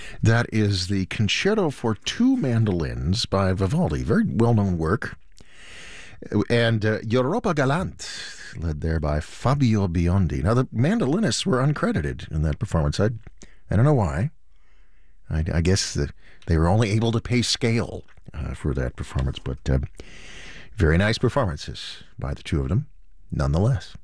That is the Concerto for Two Mandolins by Vivaldi. Very well-known work. And Europa Galante, led there by Fabio Biondi. Now, the mandolinists were uncredited in that performance. I don't know why. I guess they were only able to pay scale for that performance, but very nice performances by the two of them, nonetheless.